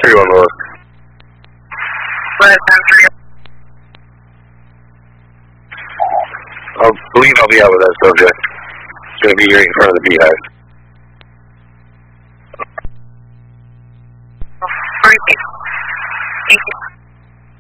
3-1 Lewis. I believe I'll be out with that subject. It's going to be right in front of the beehive. Thank you.